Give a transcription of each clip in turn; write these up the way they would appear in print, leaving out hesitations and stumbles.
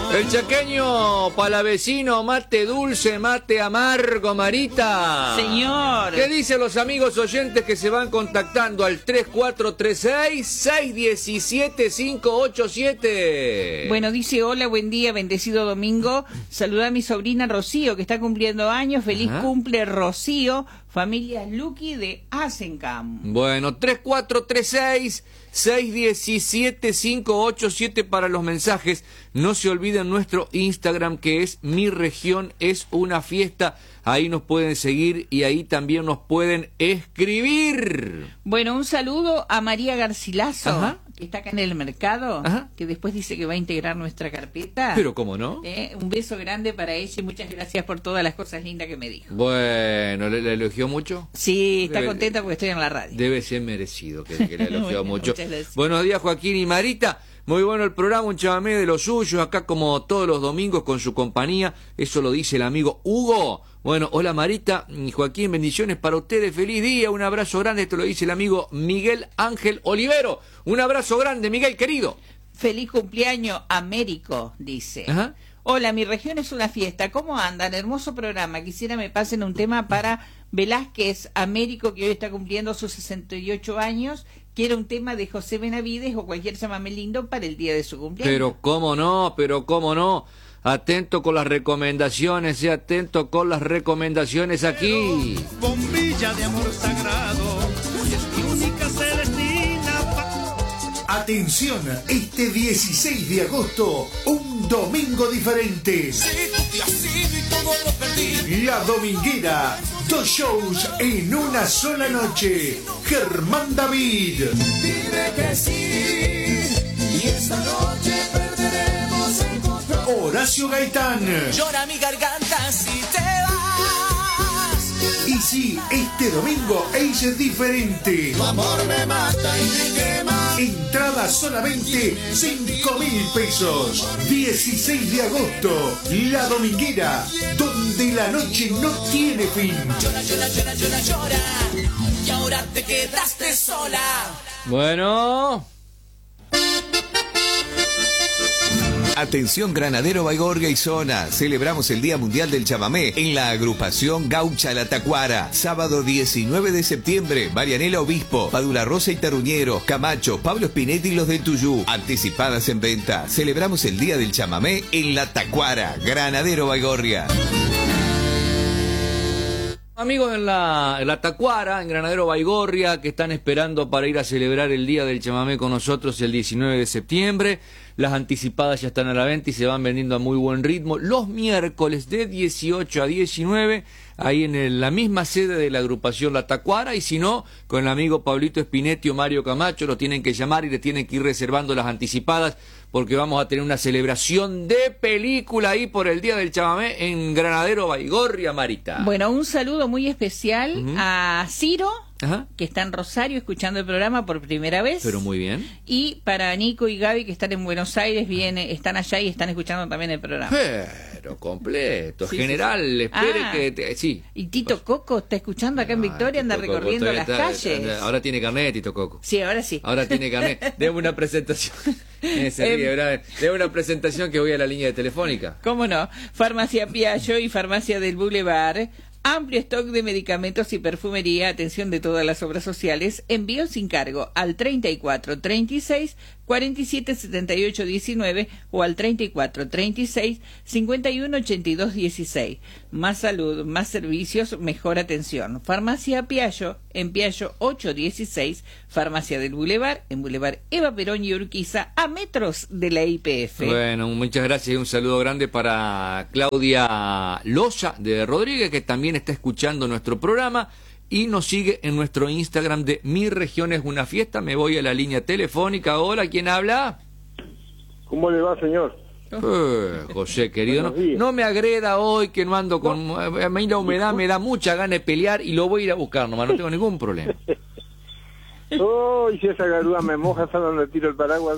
El chaqueño palavecino, mate dulce, mate amargo, Marita. Señor. ¿Qué dicen los amigos oyentes que se van contactando al 3436-617-587? Bueno, dice, hola, buen día, bendecido domingo. Saluda a mi sobrina Rocío, que está cumpliendo años. Feliz cumple, Rocío. Familia Lucky de Asencam. Bueno, 3436-617-587 para los mensajes. No se olviden nuestro Instagram, que es Mi Región es una Fiesta. Ahí nos pueden seguir y ahí también nos pueden escribir. Bueno, un saludo a María Garcilaso. Ajá. Que está acá en el mercado. Ajá. Que después dice que va a integrar nuestra carpeta. Pero cómo no. Un beso grande para ella y muchas gracias por todas las cosas lindas que me dijo. Bueno, ¿le elogió mucho? Sí, está contenta porque estoy en la radio. Debe ser merecido que le elogió Bueno, mucho. muchas gracias. Buenos días, Joaquín y Marita. Muy bueno el programa, un chamamé de los suyos, acá como todos los domingos con su compañía. Eso lo dice el amigo Hugo. Bueno, hola Marita y Joaquín, bendiciones para ustedes, feliz día, un abrazo grande. Esto lo dice el amigo Miguel Ángel Olivero. Un abrazo grande, Miguel, querido. Feliz cumpleaños, Américo, dice. Ajá. Hola, mi región es una fiesta. ¿Cómo andan? Hermoso programa. Quisiera me pasen un tema para Velázquez Américo, que hoy está cumpliendo sus 68 años. Quiero un tema de José Benavides o cualquier chamamé lindo para el día de su cumpleaños. Pero cómo no. Atento con las recomendaciones, atento con las recomendaciones aquí. Bombilla de amor sagrado, y es mi única celestina. Atención, este 16 de agosto, un domingo diferente. La Dominguera, 2 shows en una sola noche. Germán David. Dime que sí, y esta noche perderemos el control. Horacio Gaitán. Llora mi garganta si te vas. Y sí, este domingo es diferente. Tu amor me mata y me quema. Entrada solamente 5.000 pesos. 16 de agosto, La Dominguera, donde la noche no tiene fin. Llora, llora, llora, llora, llora. Y ahora te quedaste sola. Bueno. Atención Granadero Baigorria y zona, celebramos el Día Mundial del Chamamé en la agrupación Gaucha La Tacuara, sábado 19 de septiembre, Marianela Obispo, Padula Rosa y Taruñero, Camacho, Pablo Spinetti y los del Tuyú, anticipadas en venta. Celebramos el Día del Chamamé en La Tacuara, Granadero Baigorria. Amigos en la Tacuara, en Granadero Baigorria, que están esperando para ir a celebrar el Día del Chamamé con nosotros el 19 de septiembre. Las anticipadas ya están a la venta y se van vendiendo a muy buen ritmo. Los miércoles de 18 a 19, ahí en la misma sede de la agrupación La Tacuara, y si no, con el amigo Pablito Spinetti o Mario Camacho, lo tienen que llamar y le tienen que ir reservando las anticipadas, porque vamos a tener una celebración de película ahí por el Día del Chamamé en Granadero Baigorria, Marita. Bueno, un saludo muy especial a Ciro, Ajá. que está en Rosario escuchando el programa por primera vez. Pero muy bien. Y para Nico y Gaby, que están en Buenos Aires, están allá y están escuchando también el programa. Pero completo, Sí, general, sí, sí. espere sí. Y Tito Coco está escuchando acá en Victoria, anda Tito Coco, recorriendo todavía las calles. Ahora tiene carnet, Tito Coco. Sí, ahora sí. Ahora tiene carnet. Deme una presentación. Se ríe, ¿verdad? Deme una presentación que voy a la línea de telefónica. ¿Cómo no? Farmacia Piaggio y Farmacia del Boulevard. Amplio stock de medicamentos y perfumería, atención de todas las obras sociales, envío sin cargo al 34 36 47 78 19 o al 34 36 51 82 16. Más salud, más servicios, mejor atención. Farmacia Piaggio, en Piaggio 816, Farmacia del Boulevard, en Boulevard Eva Perón y Urquiza, a metros de la IPF. Bueno, muchas gracias y un saludo grande para Claudia Loza de Rodríguez, que también está escuchando nuestro programa y nos sigue en nuestro Instagram de Mi Región es una Fiesta. Me voy a la línea telefónica. Hola, ¿quién habla? ¿Cómo le va, señor? José, querido, no me agreda hoy, que no ando con... A mí la humedad me da mucha gana de pelear y lo voy a ir a buscar nomás, no tengo ningún problema. Oh, y si esa garúa me moja, ¿sabe dónde tiro el paraguas?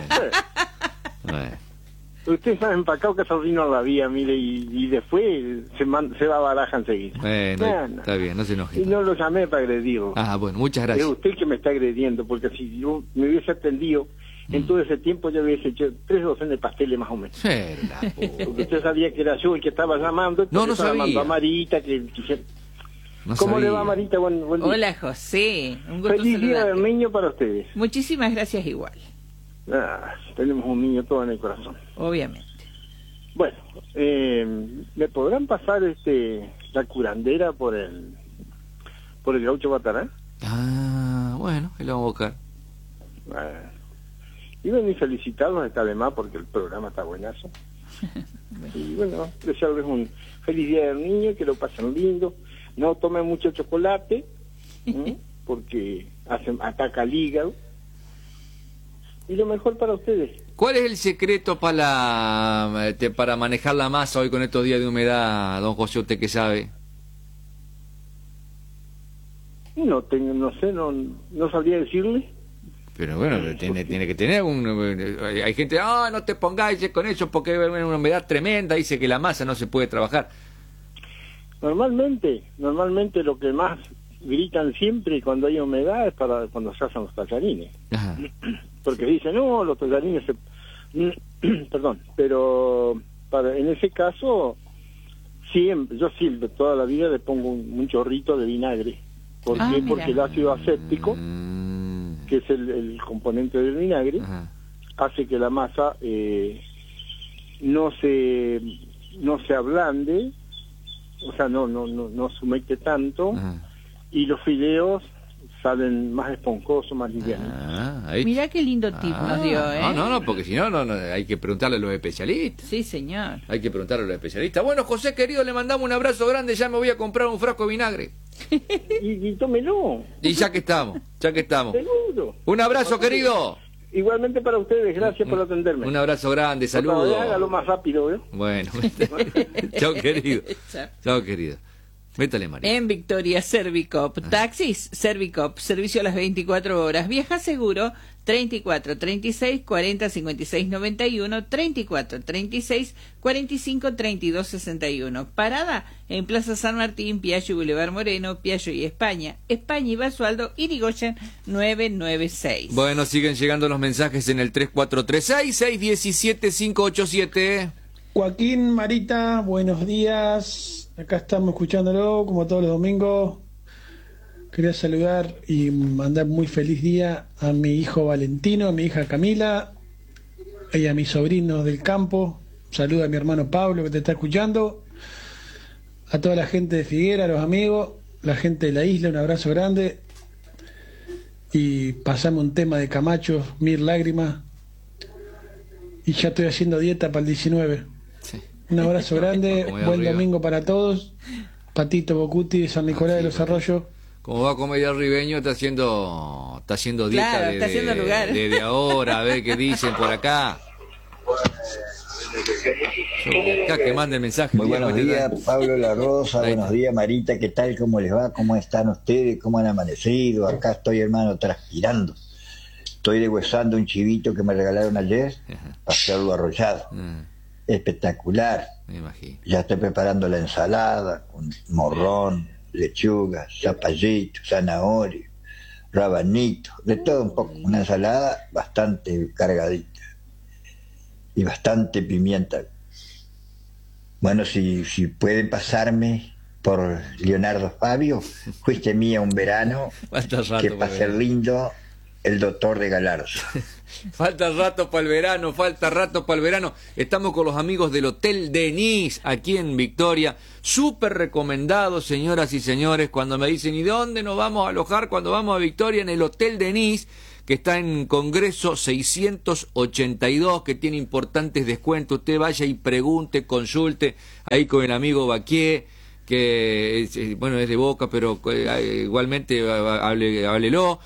Bueno. Usted sabe empacado que Sordino la vía, mire, y después se va a Baraja enseguida. Bueno, está bien, no se enoje. Y no lo llamé para agredirlo. Ah, bueno, muchas gracias. Es usted que me está agrediendo, porque si yo me hubiese atendido En todo ese tiempo yo había hecho 3 docenas de pasteles más o menos. Pero la puta. Porque usted sabía que era yo el que estaba llamando. No, no estaba sabía. llamando a Marita. No ¿Cómo sabía. le va, Marita? Buen día. Hola, José. Un gusto Feliz día saludarte. del niño para ustedes. Muchísimas gracias igual, Tenemos un niño todo en el corazón. obviamente. Bueno, ¿me podrán pasar la curandera por el Gaucho Batará? Ah, bueno, ahí lo vamos a buscar. Y ven y felicitarlos, está de más porque el programa está buenazo. Y bueno, desearles un feliz día del niño, que lo pasen lindo. No tomen mucho chocolate, porque ataca el hígado. Y lo mejor para ustedes. ¿Cuál es el secreto para manejar la masa hoy con estos días de humedad, don José, usted que sabe? No sé, no sabría decirle. Pero bueno, tiene que tener hay gente, no te pongáis con eso porque hay una humedad tremenda, dice que la masa no se puede trabajar. Normalmente lo que más gritan siempre cuando hay humedad es para cuando se hacen los tallarines. Ajá. Porque dicen, no, los tallarines perdón, pero en ese caso siempre, yo siempre, toda la vida le pongo un chorrito de vinagre. ¿Por qué? Mira. Porque el ácido acéptico, que es el componente del vinagre, Ajá. hace que la masa no se ablande, o sea, no se humecte tanto, Ajá. y los fideos salen más esponjosos, más livianos. Ahí. Mirá qué lindo tip nos dio, ¿eh? No, porque si no, hay que preguntarle a los especialistas. Sí, señor. Hay que preguntarle a los especialistas. Bueno, José querido, le mandamos un abrazo grande, ya me voy a comprar un frasco de vinagre. Y tómelo. Y ya que estamos. Seguro. Un abrazo, querido. Igualmente para ustedes, gracias por atenderme. Un abrazo grande, Por favor, saludos. hágalo más rápido, ¿eh? Bueno, chao querido. Chao. Chao querido. Métale, María. En Victoria, Servicop. Taxis, Servicop. Servicio a las 24 horas. Viaja seguro. 34 36 40 56 91, 34 36 45 32 61. Parada en Plaza San Martín, Piaggio y Boulevard Moreno, Piaggio y España y Basualdo, Irigoyen 996. Bueno, siguen llegando los mensajes en el 3436-617-587. Joaquín, Marita, buenos días. Acá estamos escuchándolo como todos los domingos. Quería saludar y mandar muy feliz día a mi hijo Valentino, a mi hija Camila y a mis sobrinos del campo. Saluda a mi hermano Pablo que te está escuchando. A toda la gente de Figuera, a los amigos, la gente de la isla, un abrazo grande. Y pasamos un tema de Camacho, Mil Lágrimas. Y ya estoy haciendo dieta para el 19. Sí. Un abrazo grande, Como de buen arriba. domingo para todos. Patito Bocuti de San Nicolás de los Arroyos. Como va a comer Ribeño, está haciendo dieta Claro, está haciendo lugar. de ahora, a ver qué dicen por acá. Acá que mande mensaje. Muy buenos días, Pablo La Rosa, Ahí buenos está. días, Marita, ¿qué tal? ¿Cómo les va? ¿Cómo están ustedes? ¿Cómo han amanecido? Acá estoy, hermano, transpirando. Estoy deshuesando un chivito que me regalaron ayer Ajá. para hacerlo arrollado. Espectacular. Me imagino. Ya estoy preparando la ensalada con morrón, lechuga, zapallito, zanahoria, rabanito, de todo un poco. Una ensalada bastante cargadita y bastante pimienta. Bueno, si pueden pasarme por Leonardo Fabio, fuiste mía un verano, Falta rato que para para el ser verano. lindo, el doctor de Galarza. Falta rato para el verano, Estamos con los amigos del Hotel Denis, aquí en Victoria. Súper recomendado, señoras y señores, cuando me dicen, ¿y dónde nos vamos a alojar cuando vamos a Victoria? En el Hotel Denis, que está en Congreso 682, que tiene importantes descuentos. Usted vaya y pregunte, consulte ahí con el amigo Baquier, que es de Boca, pero igualmente háblelo.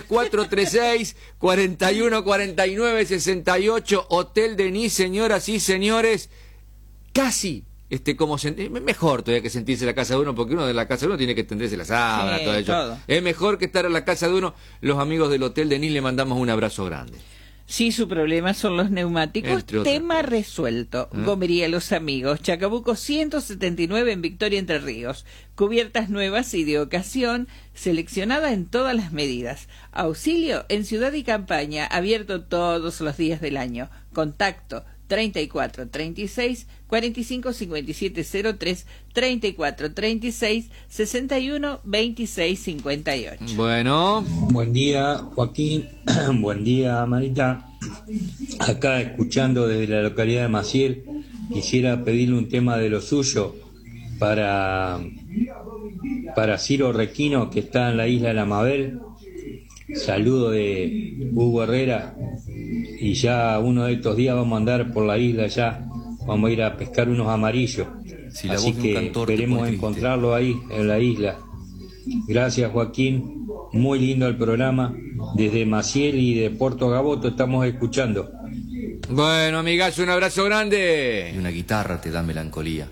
3436-4149-68, Hotel Denis, señoras y señores. Casi mejor todavía que sentirse en la casa de uno, porque uno de la casa de uno tiene que tenderse la sábana, Sí, todo eso. todo. Es mejor que estar en la casa de uno. Los amigos del Hotel Denis le mandamos un abrazo grande. Si su problema son los neumáticos, Entre otras tema cosas. resuelto. Gomería Los Amigos, Chacabuco 179 en Victoria, Entre Ríos. Cubiertas nuevas y de ocasión, seleccionada en todas las medidas. Auxilio en Ciudad y Campaña, abierto todos los días del año. Contacto 34 36 45 57 03, 34 36 61 26 58. Bueno, Buen día, Joaquín. Buen día, Marita. Acá escuchando desde la localidad de Maciel, quisiera pedirle un tema de lo suyo para Ciro Requino, que está en la isla de la Mabel. Saludo de Hugo Herrera. Y ya uno de estos días vamos a andar por la isla ya. Vamos a ir a pescar unos amarillos. Si la Así voz de un que cantor te esperemos pone triste. encontrarlo ahí en la isla. Gracias, Joaquín. Muy lindo el programa. Desde Maciel y de Puerto Gaboto estamos escuchando. bueno, amigazo, un abrazo Y grande. una guitarra te da melancolía.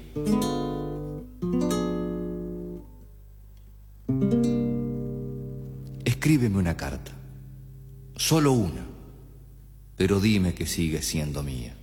Escríbeme una carta, solo una, pero dime que sigue siendo mía.